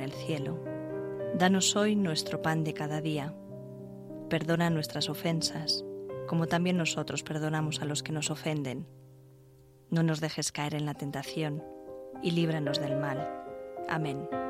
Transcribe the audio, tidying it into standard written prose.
el cielo. Danos hoy nuestro pan de cada día. Perdona nuestras ofensas, como también nosotros perdonamos a los que nos ofenden. No nos dejes caer en la tentación y líbranos del mal. Amén.